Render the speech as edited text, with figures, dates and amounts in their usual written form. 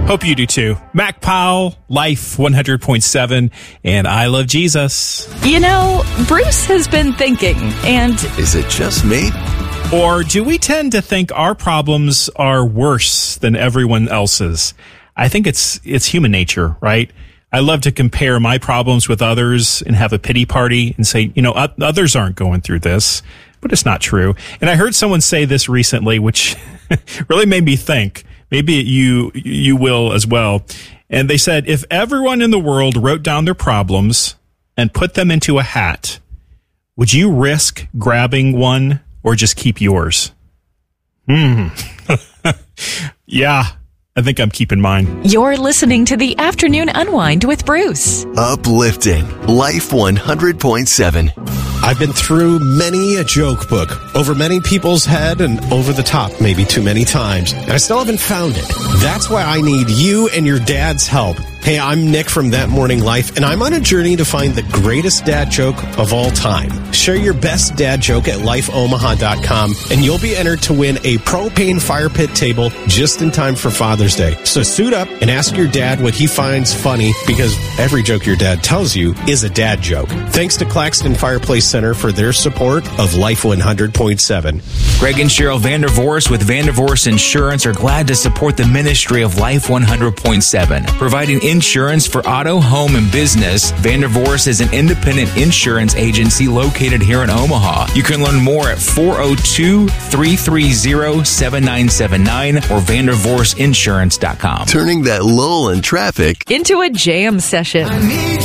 Hope you do too. Mac Powell, Life 100.7, and I love Jesus. You know, Bruce has been thinking, and... Is it just me? Or do we tend to think our problems are worse than everyone else's? I think it's human nature, right? I love to compare my problems with others and have a pity party and say, others aren't going through this, but it's not true. And I heard someone say this recently, which really made me think. Maybe you will as well. And they said, if everyone in the world wrote down their problems and put them into a hat, would you risk grabbing one or just keep yours? Yeah, I think I'm keeping mine. You're listening to the Afternoon Unwind with Bruce. Uplifting. Life 100.7. I've been through many a joke book, over many people's head and over the top maybe too many times, and I still haven't found it. That's why I need you and your dad's help. Hey, I'm Nick from That Morning Life, and I'm on a journey to find the greatest dad joke of all time. Share your best dad joke at lifeomaha.com, and you'll be entered to win a propane fire pit table just in time for Father's Day. So suit up and ask your dad what he finds funny, because every joke your dad tells you is a dad joke. Thanks to Claxton Fireplace Center for their support of Life 100.7. Greg and Cheryl Vandervoorst with Vandervoorst Insurance are glad to support the ministry of Life 100.7, providing insurance for auto, home, and business. Vandervoorst is an independent insurance agency located here in Omaha. You can learn more at 402-330-7979 or vandervorstinsurance.com. Turning that lull in traffic into a jam session.